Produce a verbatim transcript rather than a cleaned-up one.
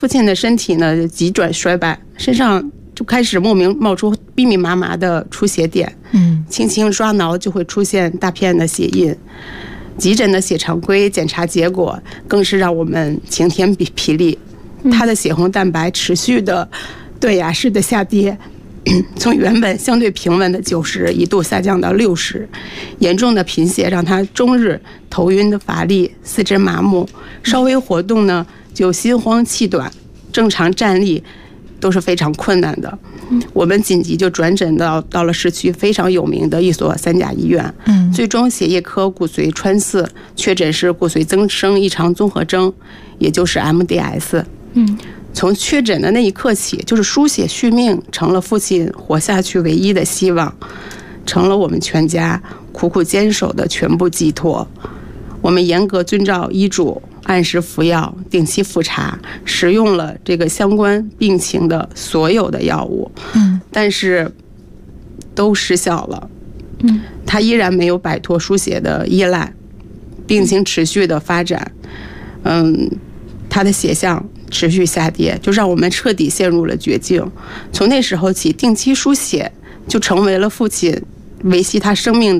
父亲的身体呢急转衰败，身上就开始莫名冒出密密麻麻的出血点，嗯，轻轻抓挠就会出现大片的血印。急诊的血常规检查结果更是让我们晴天霹雳，他的血红蛋白持续的断崖式的下跌，从原本相对平稳的九十一度下降到六十，严重的贫血让他终日头晕的乏力，四肢麻木，稍微活动呢就心慌气短，正常站立都是非常困难的。我们紧急就转诊到到了市区非常有名的一所三甲医院，嗯，最终血液科骨髓穿刺确诊是骨髓增生异常综合征，也就是 M D S。嗯，从确诊的那一刻起，就是输血续命成了父亲活下去唯一的希望，成了我们全家苦苦坚守的全部寄托。我们严格遵照医嘱，按时服药，定期复查，使用了这个相关病情的所有的药物，嗯，但是都失效了，嗯，他依然没有摆脱输血的依赖，病情持续的发展，嗯，他的血象持续下跌，就让我们彻底陷入了绝境。从那时候起，定期输血就成为了父亲维系他生命